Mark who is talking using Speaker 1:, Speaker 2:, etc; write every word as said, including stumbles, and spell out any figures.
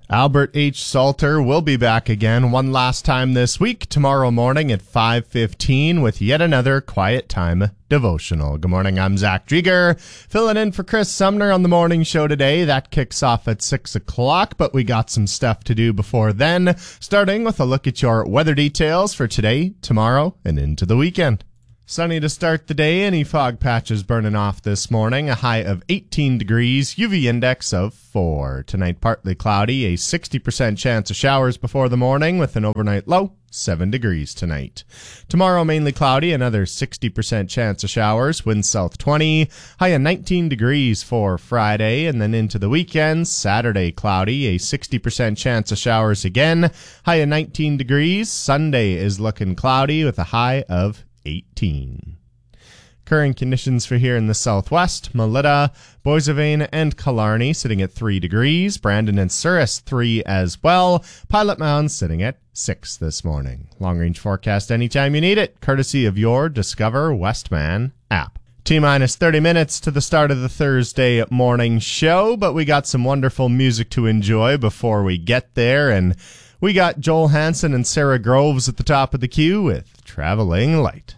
Speaker 1: Albert H. Salter will be back again one last time this week, tomorrow morning at five fifteen with yet another Quiet Time devotional. Good morning, I'm Zach Drieger, filling in for Chris Sumner on the morning show today. That kicks off at six o'clock, but we got some stuff to do before then, starting with a look at your weather details for today, tomorrow, and into the weekend. Sunny to start the day, any fog patches burning off this morning, a high of eighteen degrees, U V index of four. Tonight, partly cloudy, a sixty percent chance of showers before the morning with an overnight low, seven degrees tonight. Tomorrow, mainly cloudy, another sixty percent chance of showers, wind south twenty, high of nineteen degrees for Friday, and then into the weekend, Saturday, cloudy, a sixty percent chance of showers again, high of nineteen degrees. Sunday is looking cloudy with a high of eighteen. Current conditions for here in the southwest, Melita, Boissevain, and Killarney sitting at three degrees, Brandon and Souris three as well, Pilot Mound sitting at six this morning. Long range forecast anytime you need it, courtesy of your Discover Westman app. T-minus thirty minutes to the start of the Thursday morning show, but we got some wonderful music to enjoy before we get there, and we got Joel Hansen and Sarah Groves at the top of the queue with Traveling Light.